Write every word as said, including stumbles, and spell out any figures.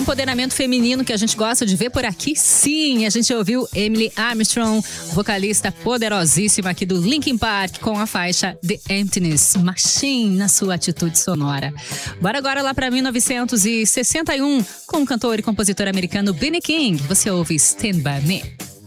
empoderamento feminino que a gente gosta de ver por aqui, sim. A gente ouviu Emily Armstrong, vocalista poderosíssima aqui do Linkin Park, com a faixa The Emptiness Machine na sua atitude sonora. Bora agora lá para mil novecentos e sessenta e um com o cantor e compositor americano B B King. Você ouve Stand By Me.